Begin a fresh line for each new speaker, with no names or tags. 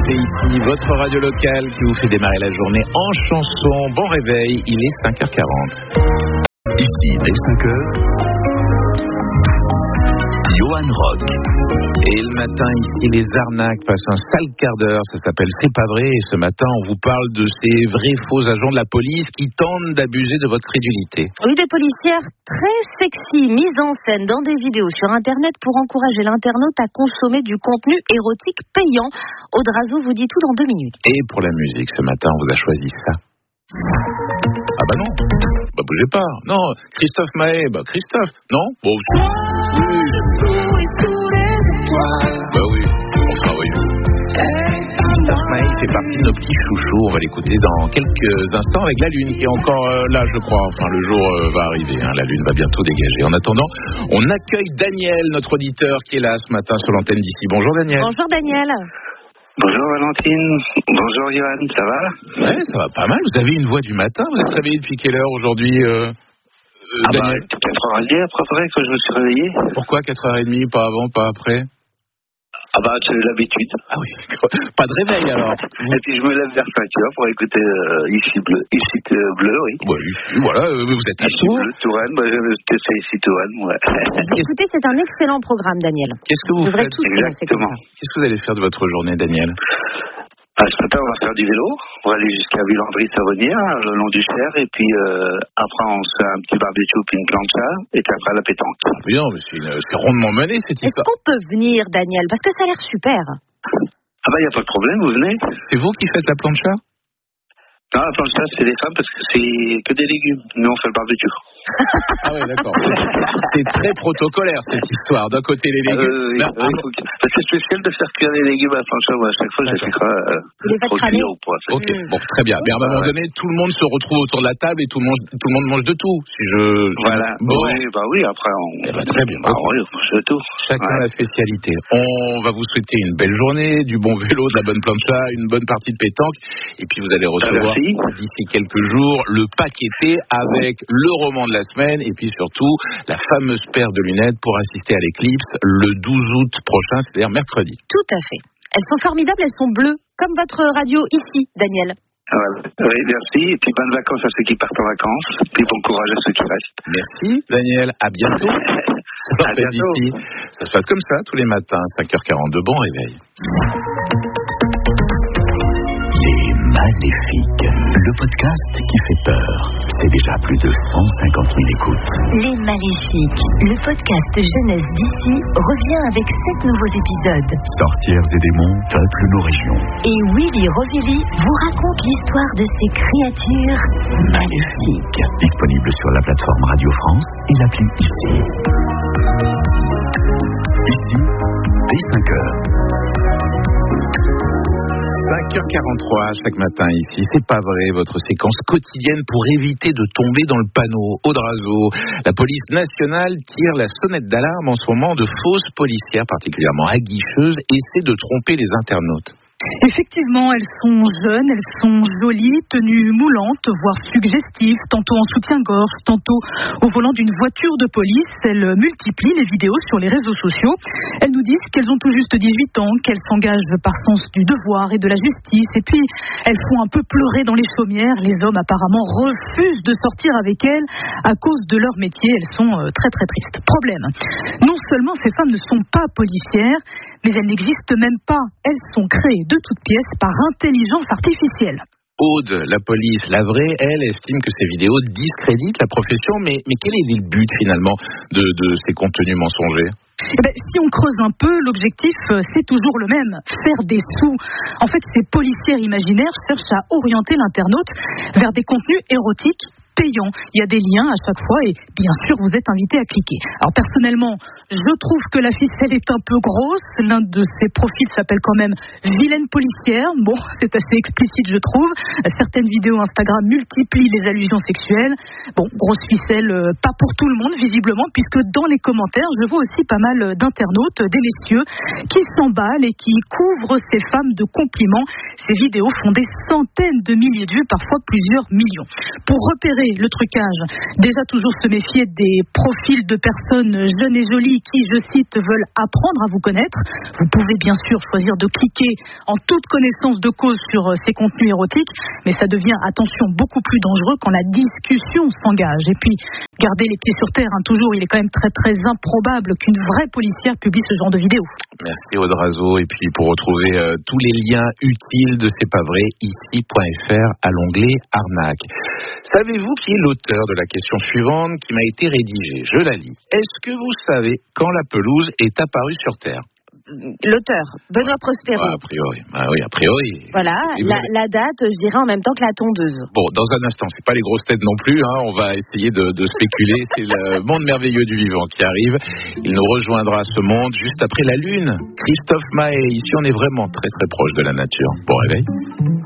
c'est ici votre radio locale qui vous fait démarrer la journée en chanson. Bon réveil, il est 5h40.
Ici, dès 5h, Johan Rock.
Et le matin, ici, les arnaques passent un sale quart d'heure. Ça s'appelle C'est pas vrai. Et ce matin, on vous parle de ces vrais faux agents de la police qui tentent d'abuser de votre crédulité.
Oui, des policières très sexy, mises en scène dans des vidéos sur Internet pour encourager l'internaute à consommer du contenu érotique payant. Audrazo vous dit tout dans 2 minutes.
Et pour la musique, ce matin, on vous a choisi ça. Ah bah non, bah bougez pas. Non, Christophe Maé, bah Christophe, non. Bon, bah oui, enfin oui. Christophe Maé fait partie de nos petits chouchous. On va l'écouter dans quelques instants avec la Lune qui est encore là, je crois. Enfin, le jour va arriver. La Lune va bientôt dégager. En attendant, on accueille Daniel, notre auditeur, qui est là ce matin sur l'antenne d'ici. Bonjour Daniel.
Bonjour Daniel.
Bonjour Valentine, bonjour Johan, ça va?
Ouais, ça va pas mal. Vous avez une voix du matin. Vous êtes réveillé depuis quelle heure aujourd'hui, Daniel?
4h30 après que je me suis réveillé.
Pourquoi 4h30, pas avant, pas après?
Ah bah c'est l'habitude.
Ah oui, pas de réveil alors.
Et puis je me lève vers 5h pour écouter Ici Bleu, oui.
Ouais, ici, voilà, vous êtes à
Ici
Tours.
Bleu, Touraine, c'est ici Touraine, ouais.
Écoutez, c'est un excellent programme, Daniel.
Qu'est-ce que vous faites?
Exactement.
Qu'est-ce que vous allez faire de votre journée, Daniel?
Ce matin, on va faire du vélo. On va aller jusqu'à Villandry-Savonnière, le long du Cher. Et puis après, on se fait un petit barbecue puis une plancha. Et puis après, la pétanque.
Ah, mais non, mais c'est rondement mené cette
Est-ce
histoire.
qu'on peut venir, Daniel? Parce que ça a l'air super.
Ah bah, il n'y a pas de problème, vous venez.
C'est vous qui faites la plancha?
Non, la plancha, c'est les femmes parce que c'est que des légumes. Nous, on fait le barbecue.
Ah ouais, d'accord. C'est très protocolaire cette histoire. D'un côté les légumes.
C'est spécial de faire cuire les légumes à la plancha. Moi, à chaque fois, j'appliquerai trop cuire au poids.
Ok, bon, très bien. Mais à un moment donné, tout le monde se retrouve autour de la table et tout le monde mange de tout.
Voilà.
Bon.
Oui, après,
très bien.
Oui, on mange de tout.
Chacun a la spécialité. On va vous souhaiter une belle journée, du bon vélo, de la bonne plancha, une bonne partie de pétanque. Et puis vous allez recevoir d'ici quelques jours le paqueté avec le roman de la semaine et puis surtout la fameuse paire de lunettes pour assister à l'éclipse le 12 août prochain, c'est-à-dire mercredi.
Tout à fait. Elles sont formidables, elles sont bleues, comme votre radio ici, Daniel.
Oui, merci. Et puis bonnes vacances à ceux qui partent en vacances. Et puis bon courage à ceux qui restent.
Merci, Daniel. À bientôt.
À bientôt.
Ici. Ça se passe comme ça tous les matins, 5h42. Bon réveil.
Les Maléfiques, le podcast qui fait peur. C'est déjà plus de 150 000 écoutes.
Les Maléfiques, le podcast jeunesse d'ici, revient avec 7 nouveaux épisodes.
Sorcières et démons peuplent nos régions.
Et Willy Rovelli vous raconte l'histoire de ces créatures maléfiques.
Disponible sur la plateforme Radio France et l'appli Ici. Ici, dès 5h.
5h43 chaque matin ici, c'est pas vrai, votre séquence quotidienne pour éviter de tomber dans le panneau. Audrazo, la police nationale tire la sonnette d'alarme en ce moment de fausses policières particulièrement aguicheuses essaient de tromper les internautes.
Effectivement, elles sont jeunes, elles sont jolies, tenues moulantes, voire suggestives, tantôt en soutien-gorge, tantôt au volant d'une voiture de police. Elles multiplient les vidéos sur les réseaux sociaux. Elles nous disent qu'elles ont tout juste 18 ans, qu'elles s'engagent par sens du devoir et de la justice. Et puis, elles font un peu pleurer dans les chaumières. Les hommes apparemment refusent de sortir avec elles à cause de leur métier. Elles sont très très tristes. Problème. Non seulement ces femmes ne sont pas policières, mais elles n'existent même pas. Elles sont créées de toutes pièces par intelligence artificielle.
Aude, la police, la vraie, elle estime que ces vidéos discréditent la profession, mais quel est le but finalement de ces contenus mensongers ?
Si on creuse un peu, l'objectif, c'est toujours le même, faire des sous. En fait, ces policières imaginaires cherchent à orienter l'internaute vers des contenus érotiques payants. Il y a des liens à chaque fois et bien sûr, vous êtes invité à cliquer. Alors personnellement, je trouve que la ficelle est un peu grosse. L'un de ces profils s'appelle quand même Vilaine policière. Bon, c'est assez explicite, je trouve. Certaines vidéos Instagram multiplient les allusions sexuelles. Bon, grosse ficelle, pas pour tout le monde, visiblement, puisque dans les commentaires, je vois aussi pas mal d'internautes, des messieurs, qui s'emballent et qui couvrent ces femmes de compliments. Ces vidéos font des centaines de milliers de vues, parfois plusieurs millions. Pour repérer éviter le trucage. Déjà toujours se méfier des profils de personnes jeunes et jolies qui, je cite, veulent apprendre à vous connaître. Vous pouvez bien sûr choisir de cliquer en toute connaissance de cause sur ces contenus érotiques, mais ça devient, attention, beaucoup plus dangereux quand la discussion s'engage. Et puis, gardez les pieds sur terre, toujours, il est quand même très très improbable qu'une vraie policière publie ce genre de vidéo.
Merci Audrazo, et puis pour retrouver tous les liens utiles de C'est pas vrai, ici.fr à l'onglet arnaque. Savez-vous qui est l'auteur de la question suivante qui m'a été rédigée? Je la lis. Est-ce que vous savez quand la pelouse est apparue sur Terre?
L'auteur, Benoît Prospero.
A priori. Ah oui, a priori.
Voilà, la date, je dirais en même temps que la tondeuse.
Bon, dans un instant, c'est pas les grosses têtes non plus, hein. On va essayer de spéculer. C'est le monde merveilleux du vivant qui arrive. Il nous rejoindra ce monde juste après la Lune. Christophe Mahé, ici on est vraiment très très proche de la nature. Bon réveil.